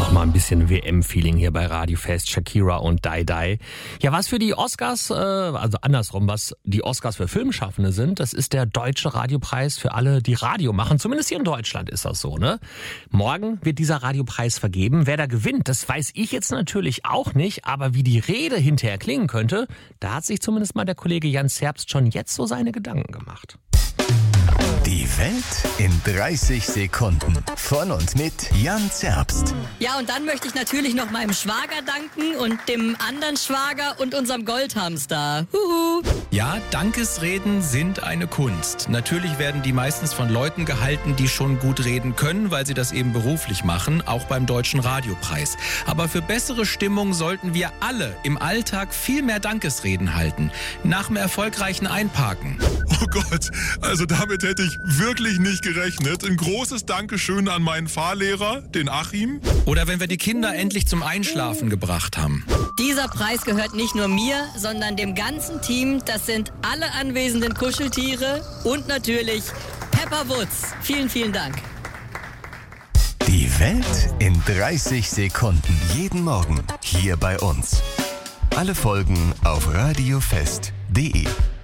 Mal ein bisschen WM-Feeling hier bei Radio Fest, Shakira und Dai Dai. Ja, was für die Oscars, also andersrum, was die Oscars für Filmschaffende sind, das ist der Deutsche Radiopreis für alle, die Radio machen. Zumindest hier in Deutschland ist das so, ne? Morgen wird dieser Radiopreis vergeben. Wer da gewinnt, das weiß ich jetzt natürlich auch nicht, aber wie die Rede hinterher klingen könnte, da hat sich zumindest mal der Kollege Jan Zerbst schon jetzt so seine Gedanken gemacht. Die Welt in 30 Sekunden. Von und mit Jan Zerbst. Ja, und dann möchte ich natürlich noch meinem Schwager danken und dem anderen Schwager und unserem Goldhamster. Huhu. Ja, Dankesreden sind eine Kunst. Natürlich werden die meistens von Leuten gehalten, die schon gut reden können, weil sie das eben beruflich machen, auch beim Deutschen Radiopreis. Aber für bessere Stimmung sollten wir alle im Alltag viel mehr Dankesreden halten. Nach dem erfolgreichen Einparken. Oh Gott, also damit hätte ich wirklich nicht gerechnet. Ein großes Dankeschön an meinen Fahrlehrer, den Achim. Oder wenn wir die Kinder endlich zum Einschlafen gebracht haben. Dieser Preis gehört nicht nur mir, sondern dem ganzen Team. Das sind alle anwesenden Kuscheltiere und natürlich Pepper Woods. Vielen, vielen Dank. Die Welt in 30 Sekunden. Jeden Morgen hier bei uns. Alle Folgen auf radiofest.de.